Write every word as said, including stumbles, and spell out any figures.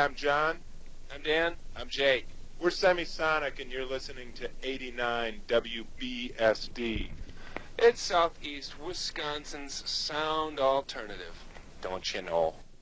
I'm John. I'm Dan. I'm Jake. We're Semisonic, and you're listening to eighty-nine W B S D. It's Southeast Wisconsin's sound alternative. Don't you know?